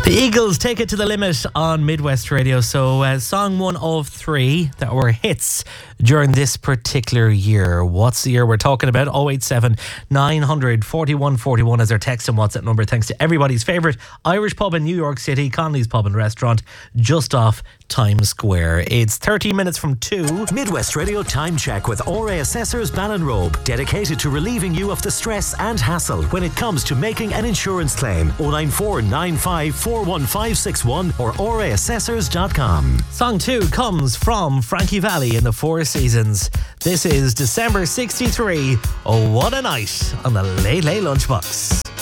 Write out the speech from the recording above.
The Eagles take it to the limit on Midwest Radio. So song one of three that were hits during this particular year. What's the year we're talking about? 087 900 4141 is our text and WhatsApp number. Thanks to everybody's favourite Irish pub in New York City, Connolly's Pub and Restaurant, just off Times Square. It's 30 minutes from 2. Midwest Radio Time Check with RA Assessors Ballinrobe, dedicated to relieving you of the stress and hassle when it comes to making an insurance claim. 09495 41561 or raassessors.com. Song 2 comes from Frankie Valli in the Four Seasons. This is December 63. Oh, what a night on the Late Late Lunchbox.